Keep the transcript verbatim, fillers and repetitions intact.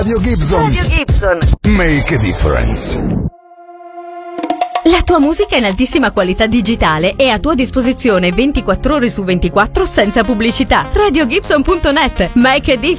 Radio Gibson. Radio Gibson. Make a difference. La tua musica in altissima qualità digitale è a tua disposizione ventiquattro ore su ventiquattro senza pubblicità. radio gibson punto net. Make a difference.